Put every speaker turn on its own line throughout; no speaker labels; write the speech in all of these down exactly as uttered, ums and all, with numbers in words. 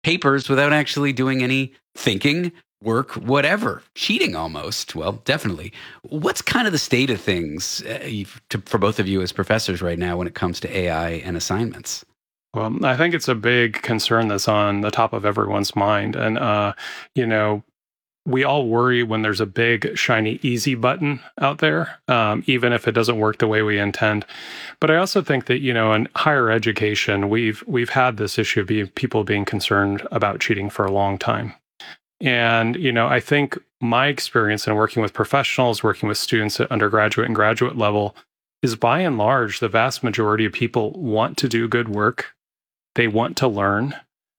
papers without actually doing any thinking, work, whatever, cheating almost. Well, definitely. What's kind of the state of things uh, to, for both of you as professors right now when it comes to A I and assignments?
Well, I think it's a big concern that's on the top of everyone's mind. And, uh, you know, we all worry when there's a big, shiny, easy button out there, um, even if it doesn't work the way we intend. But I also think that, you know, in higher education, we've we've had this issue of being, people being concerned about cheating for a long time. And, you know, I think my experience in working with professionals, working with students at undergraduate and graduate level, is by and large, the vast majority of people want to do good work. They want to learn.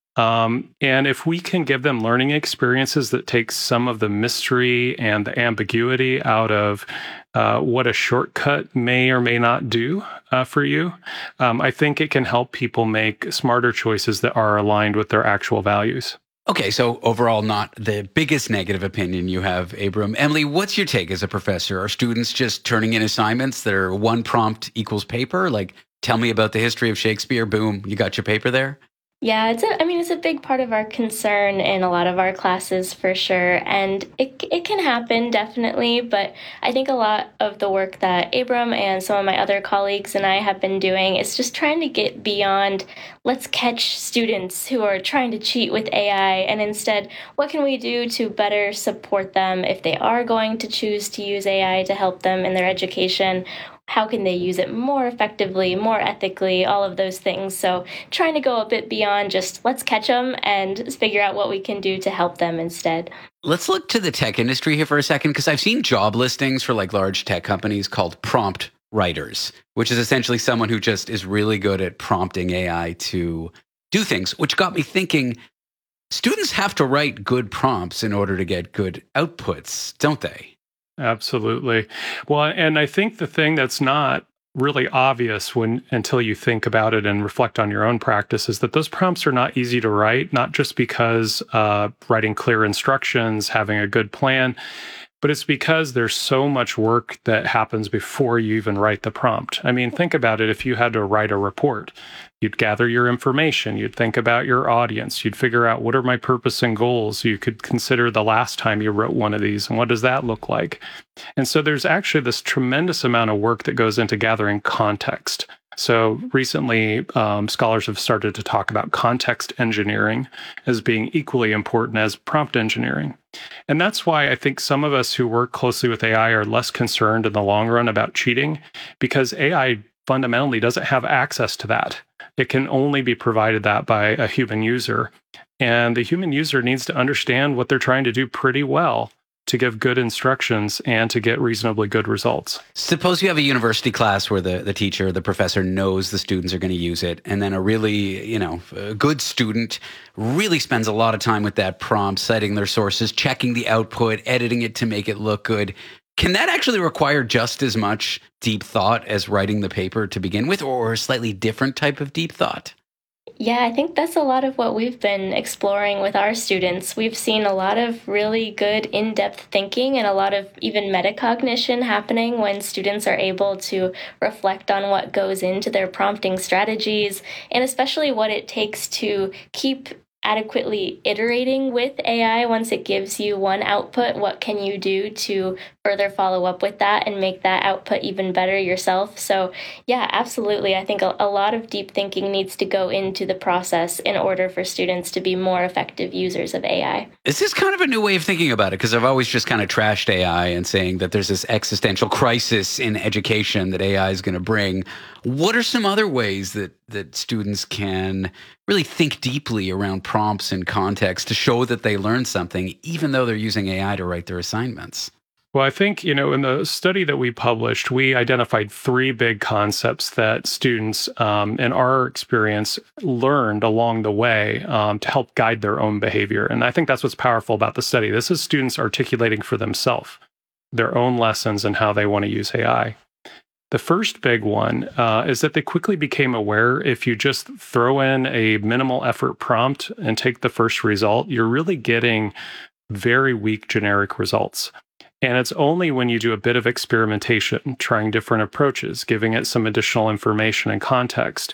Um, and if we can give them learning experiences that take some of the mystery and the ambiguity out of uh, what a shortcut may or may not do uh, for you, um, I think it can help people make smarter choices that are aligned with their actual values.
Okay, so overall, not the biggest negative opinion you have, Abram. Emily, what's your take as a professor? Are students just turning in assignments that are one prompt equals paper? Like, tell me about the history of Shakespeare. Boom, you got your paper there?
Yeah, it's a, I mean, it's a big part of our concern in a lot of our classes for sure. And it it can happen, definitely. But I think a lot of the work that Abram and some of my other colleagues and I have been doing is just trying to get beyond, let's catch students who are trying to cheat with A I. And instead, what can we do to better support them if they are going to choose to use A I to help them in their education? How can they use it more effectively, more ethically, all of those things. So trying to go a bit beyond just let's catch them and figure out what we can do to help them instead.
Let's look to the tech industry here for a second, because I've seen job listings for like large tech companies called prompt writers, which is essentially someone who just is really good at prompting A I to do things, which got me thinking, students have to write good prompts in order to get good outputs, don't they?
Absolutely. Well, and I think the thing that's not really obvious when until you think about it and reflect on your own practice is that those prompts are not easy to write, not just because uh, writing clear instructions, having a good plan, but it's because there's so much work that happens before you even write the prompt. I mean, think about it. If you had to write a report, you'd gather your information, you'd think about your audience, you'd figure out what are my purpose and goals. You could consider the last time you wrote one of these and what does that look like? And so there's actually this tremendous amount of work that goes into gathering context. So recently, um, scholars have started to talk about context engineering as being equally important as prompt engineering. And that's why I think some of us who work closely with A I are less concerned in the long run about cheating, because A I fundamentally doesn't have access to that. It can only be provided that by a human user. And the human user needs to understand what they're trying to do pretty well to give good instructions and to get reasonably good results.
Suppose you have a university class where the, the teacher, the professor knows the students are going to use it, and then a really, you know, a good student really spends a lot of time with that prompt, citing their sources, checking the output, editing it to make it look good. Can that actually require just as much deep thought as writing the paper to begin with, or a slightly different type of deep thought?
Yeah, I think that's a lot of what we've been exploring with our students. We've seen a lot of really good in-depth thinking and a lot of even metacognition happening when students are able to reflect on what goes into their prompting strategies, and especially what it takes to keep adequately iterating with A I. Once it gives you one output, what can you do to further follow up with that and make that output even better yourself? So yeah, absolutely. I think a, a lot of deep thinking needs to go into the process in order for students to be more effective users of A I.
Is this kind of a new way of thinking about it? Because I've always just kind of trashed A I and saying that there's this existential crisis in education that A I is going to bring. What are some other ways that, that students can really think deeply around prompts and context to show that they learned something, even though they're using A I to write their assignments?
Well, I think, you know, in the study that we published, we identified three big concepts that students, um, in our experience, learned along the way um, to help guide their own behavior. And I think that's what's powerful about the study. This is students articulating for themselves their own lessons and how they want to use A I. The first big one uh, is that they quickly became aware if you just throw in a minimal effort prompt and take the first result, you're really getting very weak generic results. And it's only when you do a bit of experimentation, trying different approaches, giving it some additional information and context,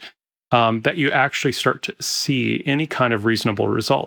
um, that you actually start to see any kind of reasonable result.